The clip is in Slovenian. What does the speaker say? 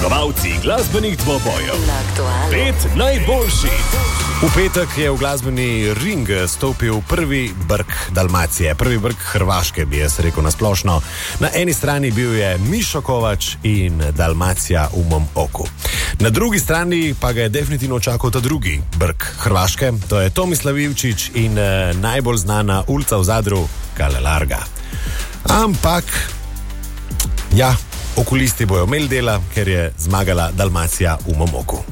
Zmagovalci glasbenih dvobojev. 5 najboljših. V petek je v glasbeni ring stopil prvi brk Dalmacije, prvi brk Hrvaške, bi jaz rekel nasplošno. Na eni strani bil je Mišo Kovač in Dalmacija v mom oku. Na drugi strani pa ga je definitivno čakal ta drugi brk Hrvaške, to je Tomislav Ivčić in najbolj znana ulica v Zadru, Kale Larga. Ampak, ja, okulisti bojo imeli dela, ker je zmagala Dalmacija v mom oku.